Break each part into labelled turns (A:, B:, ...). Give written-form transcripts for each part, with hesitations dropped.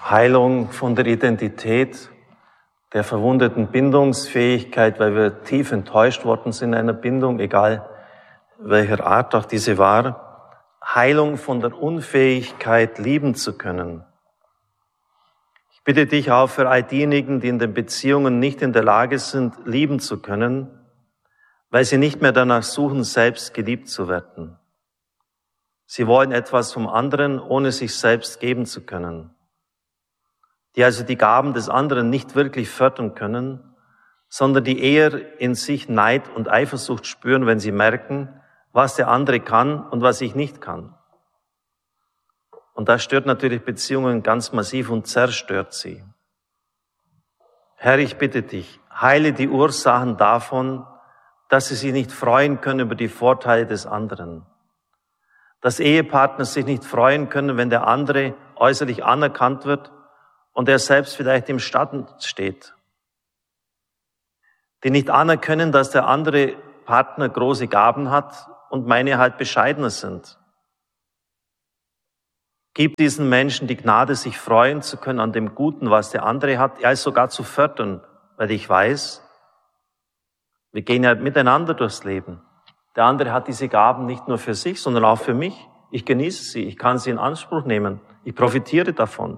A: Heilung von der Identität, der verwundeten Bindungsfähigkeit, weil wir tief enttäuscht worden sind in einer Bindung, egal welcher Art auch diese war. Heilung von der Unfähigkeit, lieben zu können. Ich bitte dich auch für all diejenigen, die in den Beziehungen nicht in der Lage sind, lieben zu können, weil sie nicht mehr danach suchen, selbst geliebt zu werden. Sie wollen etwas vom anderen, ohne sich selbst geben zu können. Die also die Gaben des anderen nicht wirklich fördern können, sondern die eher in sich Neid und Eifersucht spüren, wenn sie merken, was der andere kann und was ich nicht kann. Und das stört natürlich Beziehungen ganz massiv und zerstört sie. Herr, ich bitte dich, heile die Ursachen davon, dass sie sich nicht freuen können über die Vorteile des anderen. Dass Ehepartner sich nicht freuen können, wenn der andere äußerlich anerkannt wird und er selbst vielleicht im Schatten steht. Die nicht anerkennen, dass der andere Partner große Gaben hat und meine halt bescheidener sind. Gib diesen Menschen die Gnade, sich freuen zu können an dem Guten, was der andere hat, ja es sogar zu fördern, weil ich weiß, wir gehen ja miteinander durchs Leben. Der andere hat diese Gaben nicht nur für sich, sondern auch für mich. Ich genieße sie, ich kann sie in Anspruch nehmen, ich profitiere davon.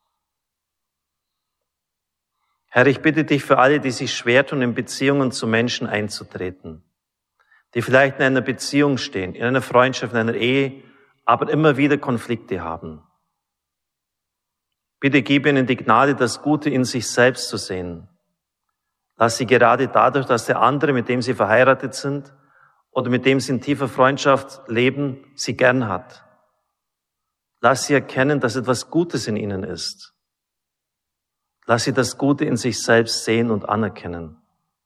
A: Herr, ich bitte dich für alle, die sich schwer tun, in Beziehungen zu Menschen einzutreten, die vielleicht in einer Beziehung stehen, in einer Freundschaft, in einer Ehe, aber immer wieder Konflikte haben. Bitte gib ihnen die Gnade, das Gute in sich selbst zu sehen. Lass sie gerade dadurch, dass der andere, mit dem sie verheiratet sind oder mit dem sie in tiefer Freundschaft leben, sie gern hat. Lass sie erkennen, dass etwas Gutes in ihnen ist. Lass sie das Gute in sich selbst sehen und anerkennen.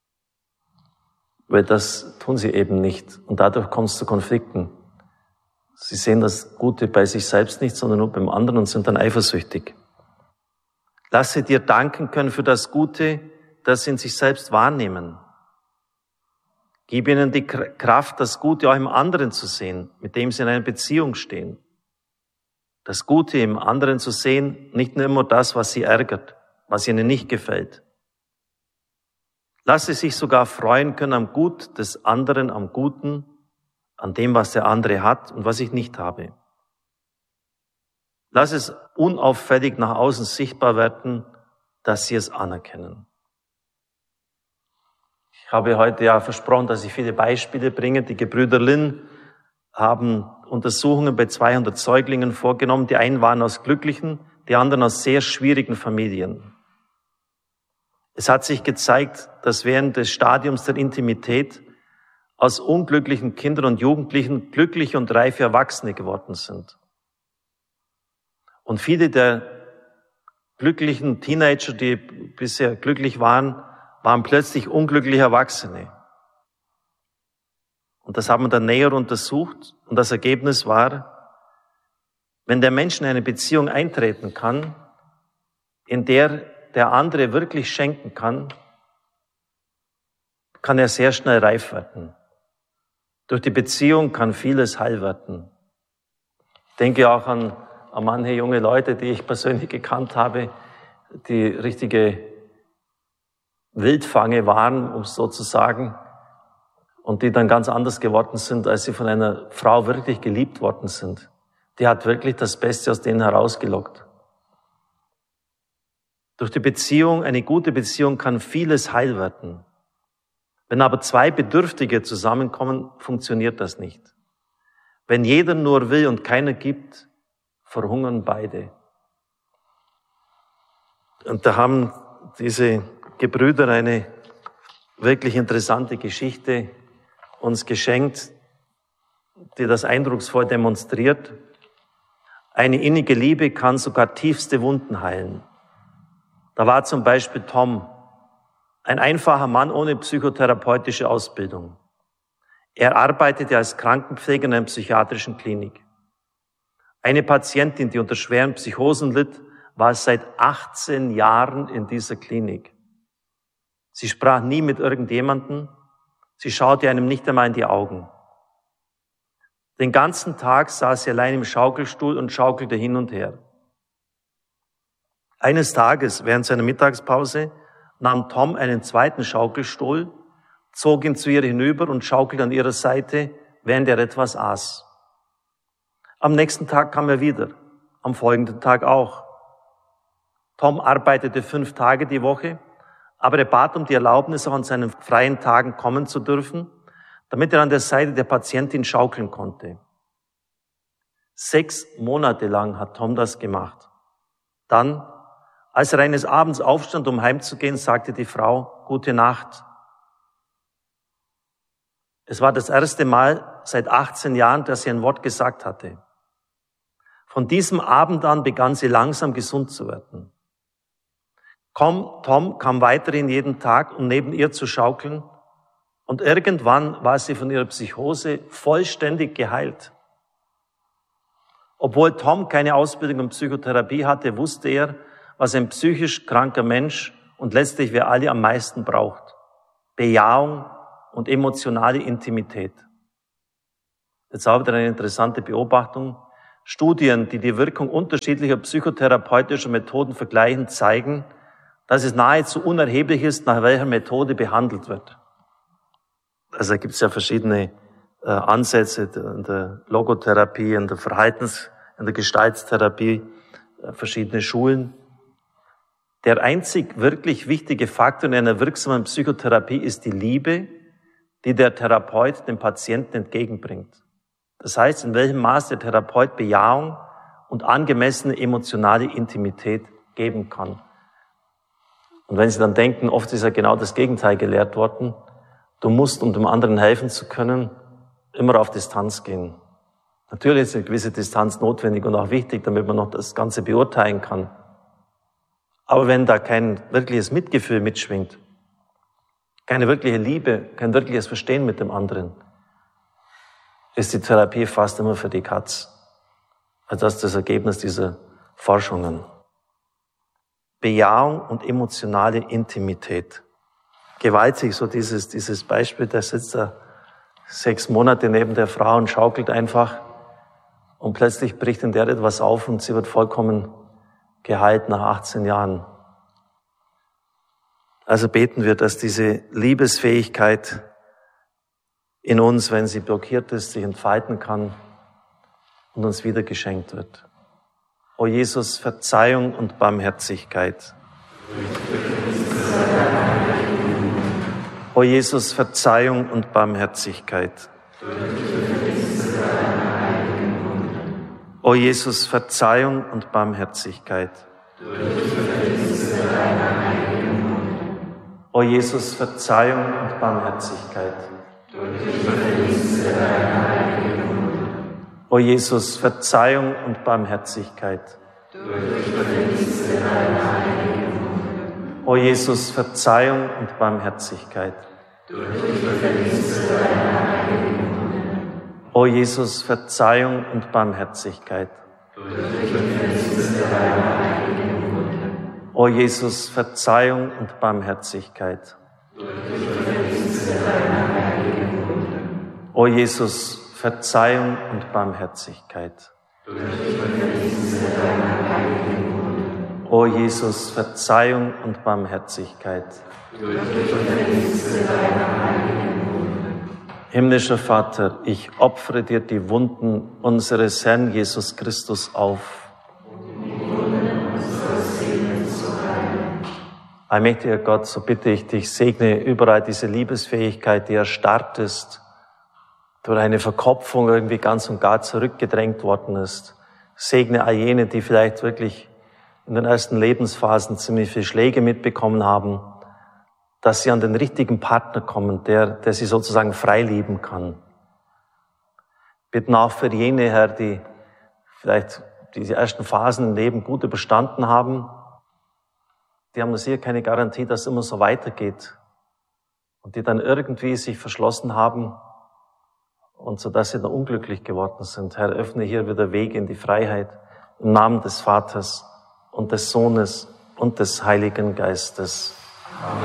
A: Weil das tun sie eben nicht. Und dadurch kommt es zu Konflikten. Sie sehen das Gute bei sich selbst nicht, sondern nur beim anderen und sind dann eifersüchtig. Lass sie dir danken können für das Gute, das sie in sich selbst wahrnehmen. Gib ihnen die Kraft, das Gute auch im anderen zu sehen, mit dem sie in einer Beziehung stehen. Das Gute im anderen zu sehen, nicht nur immer das, was sie ärgert, was ihnen nicht gefällt. Lass sie sich sogar freuen können am Gut des anderen, am Guten, an dem, was der andere hat und was ich nicht habe. Lass es unauffällig nach außen sichtbar werden, dass sie es anerkennen. Ich habe heute ja versprochen, dass ich viele Beispiele bringe. Die Gebrüder Lin haben Untersuchungen bei 200 Säuglingen vorgenommen. Die einen waren aus glücklichen, die anderen aus sehr schwierigen Familien. Es hat sich gezeigt, dass während des Stadiums der Intimität aus unglücklichen Kindern und Jugendlichen glückliche und reife Erwachsene geworden sind. Und viele der glücklichen Teenager, die bisher glücklich waren, waren plötzlich unglückliche Erwachsene. Und das haben wir dann näher untersucht. Und das Ergebnis war, wenn der Mensch in eine Beziehung eintreten kann, in der der andere wirklich schenken kann, kann er sehr schnell reif werden. Durch die Beziehung kann vieles heil werden. Ich denke auch an manche junge Leute, die ich persönlich gekannt habe, die richtige Wildfange waren, um es so zu sagen, und die dann ganz anders geworden sind, als sie von einer Frau wirklich geliebt worden sind. Die hat wirklich das Beste aus denen herausgelockt. Durch die Beziehung, eine gute Beziehung, kann vieles heil werden. Wenn aber zwei Bedürftige zusammenkommen, funktioniert das nicht. Wenn jeder nur will und keiner gibt, verhungern beide. Und da haben diese Gebrüder eine wirklich interessante Geschichte uns geschenkt, die das eindrucksvoll demonstriert. Eine innige Liebe kann sogar tiefste Wunden heilen. Da war zum Beispiel Tom, ein einfacher Mann ohne psychotherapeutische Ausbildung. Er arbeitete als Krankenpfleger in einer psychiatrischen Klinik. Eine Patientin, die unter schweren Psychosen litt, war seit 18 Jahren in dieser Klinik. Sie sprach nie mit irgendjemandem, sie schaute einem nicht einmal in die Augen. Den ganzen Tag saß sie allein im Schaukelstuhl und schaukelte hin und her. Eines Tages während seiner Mittagspause nahm Tom einen zweiten Schaukelstuhl, zog ihn zu ihr hinüber und schaukelte an ihrer Seite, während er etwas aß. Am nächsten Tag kam er wieder, am folgenden Tag auch. Tom arbeitete 5 Tage die Woche, aber er bat um die Erlaubnis, auch an seinen freien Tagen kommen zu dürfen, damit er an der Seite der Patientin schaukeln konnte. 6 Monate lang hat Tom das gemacht. Dann, als er eines Abends aufstand, um heimzugehen, sagte die Frau, Gute Nacht. Es war das erste Mal seit 18 Jahren, dass sie ein Wort gesagt hatte. Von diesem Abend an begann sie langsam gesund zu werden. Tom kam weiterhin jeden Tag, um neben ihr zu schaukeln, und irgendwann war sie von ihrer Psychose vollständig geheilt. Obwohl Tom keine Ausbildung in Psychotherapie hatte, wusste er, was ein psychisch kranker Mensch und letztlich wir alle am meisten braucht. Bejahung und emotionale Intimität. Jetzt auch wieder eine interessante Beobachtung. Studien, die die Wirkung unterschiedlicher psychotherapeutischer Methoden vergleichen, zeigen, dass es nahezu unerheblich ist, nach welcher Methode behandelt wird. Also gibt es ja verschiedene Ansätze in der Logotherapie, in der in der Gestalttherapie, verschiedene Schulen. Der einzig wirklich wichtige Faktor in einer wirksamen Psychotherapie ist die Liebe, die der Therapeut dem Patienten entgegenbringt. Das heißt, in welchem Maß der Therapeut Bejahung und angemessene emotionale Intimität geben kann. Und wenn Sie dann denken, oft ist ja genau das Gegenteil gelehrt worden, du musst, um dem anderen helfen zu können, immer auf Distanz gehen. Natürlich ist eine gewisse Distanz notwendig und auch wichtig, damit man noch das Ganze beurteilen kann. Aber wenn da kein wirkliches Mitgefühl mitschwingt, keine wirkliche Liebe, kein wirkliches Verstehen mit dem anderen, ist die Therapie fast immer für die Katz. Also das ist das Ergebnis dieser Forschungen. Bejahung und emotionale Intimität. Gewaltig, so dieses Beispiel, der sitzt da 6 Monate neben der Frau und schaukelt einfach und plötzlich bricht in der etwas auf und sie wird vollkommen geheilt nach 18 Jahren. Also beten wir, dass diese Liebesfähigkeit in uns, wenn sie blockiert ist, sich entfalten kann und uns wieder geschenkt wird. O Jesus, Verzeihung und Barmherzigkeit. O Jesus, Verzeihung und Barmherzigkeit. O Jesus, Verzeihung und Barmherzigkeit. O Jesus, Verzeihung und Barmherzigkeit. O Jesus, Verzeihung und Barmherzigkeit. O Jesus, Verzeihung und Barmherzigkeit. O Jesus, Verzeihung und Barmherzigkeit. O Jesus, Verzeihung und Barmherzigkeit. O Jesus, Verzeihung und Barmherzigkeit. O Jesus, Verzeihung und Barmherzigkeit. Himmlischer Vater, ich opfere dir die Wunden unseres Herrn Jesus Christus auf. Allmächtiger Gott, so bitte ich dich, segne überall diese Liebesfähigkeit, die erstarrt ist, durch eine Verkopfung irgendwie ganz und gar zurückgedrängt worden ist. Segne all jene, die vielleicht wirklich in den ersten Lebensphasen ziemlich viele Schläge mitbekommen haben, dass sie an den richtigen Partner kommen, der sie sozusagen frei lieben kann. Bitten auch für jene, Herr, die vielleicht diese ersten Phasen im Leben gut überstanden haben. Die haben sicher keine Garantie, dass es immer so weitergeht. Und die dann irgendwie sich verschlossen haben und so dass sie dann unglücklich geworden sind. Herr, öffne hier wieder Wege in die Freiheit im Namen des Vaters und des Sohnes und des Heiligen Geistes. Amen.